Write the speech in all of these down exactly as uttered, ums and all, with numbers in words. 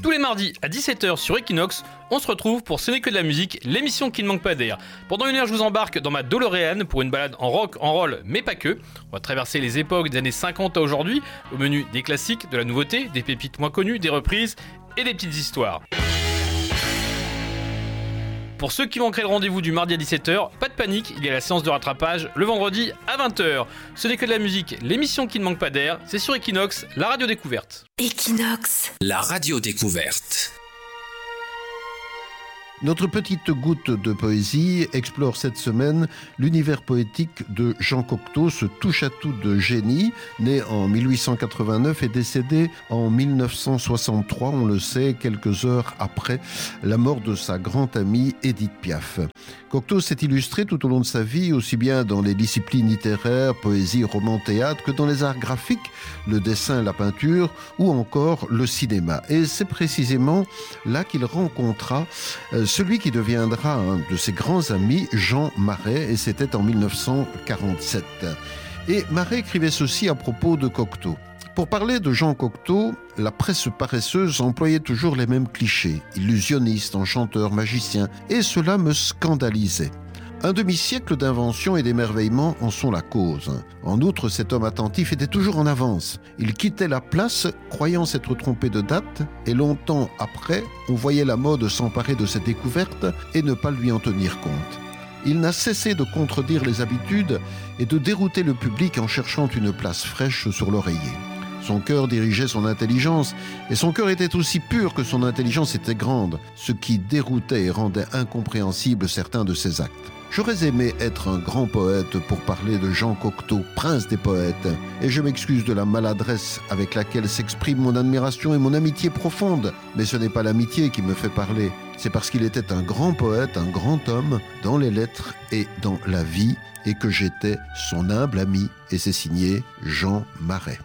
Tous les mardis à dix-sept heures sur Equinox, on se retrouve pour Ce n'est que de la musique, l'émission qui ne manque pas d'air. Pendant une heure, je vous embarque dans ma DeLorean pour une balade en rock, en roll, mais pas que. On va traverser les époques des années cinquante à aujourd'hui, au menu des classiques, de la nouveauté, des pépites moins connues, des reprises et des petites histoires. Pour ceux qui manqueraient le rendez-vous du mardi à dix-sept heures, pas de panique, il y a la séance de rattrapage le vendredi à vingt heures. Ce n'est que de la musique, l'émission qui ne manque pas d'air, c'est sur Equinox, la radio découverte. Equinox, la radio découverte. Notre petite goutte de poésie explore cette semaine l'univers poétique de Jean Cocteau, ce touche-à-tout de génie, né en mille huit cent quatre-vingt-neuf et décédé en mille neuf cent soixante-trois, on le sait, quelques heures après la mort de sa grande amie Édith Piaf. Cocteau s'est illustré tout au long de sa vie, aussi bien dans les disciplines littéraires, poésie, roman, théâtre, que dans les arts graphiques, le dessin, la peinture ou encore le cinéma. Et c'est précisément là qu'il rencontra euh, celui qui deviendra un de ses grands amis, Jean Marais, et c'était en mille neuf cent quarante-sept. Et Marais écrivait ceci à propos de Cocteau. Pour parler de Jean Cocteau, la presse paresseuse employait toujours les mêmes clichés, illusionniste, enchanteur, magicien, et cela me scandalisait. Un demi-siècle d'inventions et d'émerveillements en sont la cause. En outre, cet homme attentif était toujours en avance. Il quittait la place, croyant s'être trompé de date, et longtemps après, on voyait la mode s'emparer de cette découverte et ne pas lui en tenir compte. Il n'a cessé de contredire les habitudes et de dérouter le public en cherchant une place fraîche sur l'oreiller. Son cœur dirigeait son intelligence, et son cœur était aussi pur que son intelligence était grande, ce qui déroutait et rendait incompréhensibles certains de ses actes. J'aurais aimé être un grand poète pour parler de Jean Cocteau, prince des poètes, et je m'excuse de la maladresse avec laquelle s'exprime mon admiration et mon amitié profonde. Mais ce n'est pas l'amitié qui me fait parler, c'est parce qu'il était un grand poète, un grand homme, dans les lettres et dans la vie, et que j'étais son humble ami, et c'est signé Jean Marais.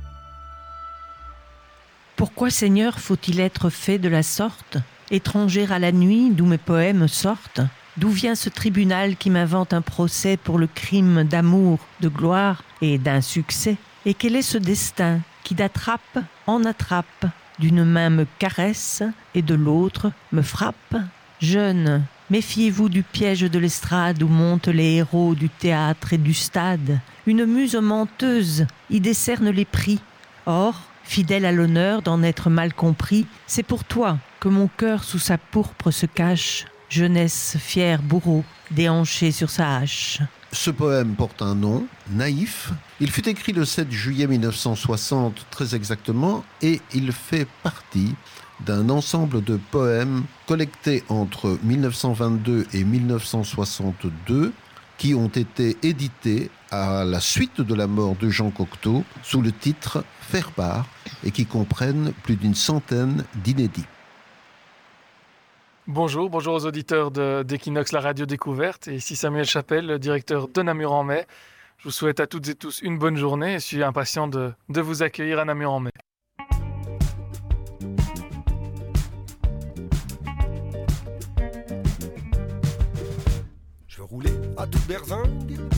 Pourquoi, Seigneur, faut-il être fait de la sorte, étranger à la nuit d'où mes poèmes sortent ? D'où vient ce tribunal qui m'invente un procès pour le crime d'amour, de gloire et d'insuccès ? Et quel est ce destin qui d'attrape en attrape, d'une main me caresse et de l'autre me frappe ? Jeunes, méfiez-vous du piège de l'estrade où montent les héros du théâtre et du stade. Une muse menteuse y décerne les prix. Or, fidèle à l'honneur d'en être mal compris, c'est pour toi que mon cœur sous sa pourpre se cache. Jeunesse fier bourreau, déhanché sur sa hache. Ce poème porte un nom, Naïf. Il fut écrit le sept juillet mille neuf cent soixante, très exactement, et il fait partie d'un ensemble de poèmes collectés entre mille neuf cent vingt-deux et mille neuf cent soixante-deux qui ont été édités à la suite de la mort de Jean Cocteau sous le titre « Faire part » et qui comprennent plus d'une centaine d'inédits. Bonjour, bonjour aux auditeurs de, d'Equinox, la radio découverte. Et ici Samuel Chapelle, le directeur de Namur-en-Mai. Je vous souhaite à toutes et tous une bonne journée et je suis impatient de, de vous accueillir à Namur-en-Mai. Je roulais à toute berzingue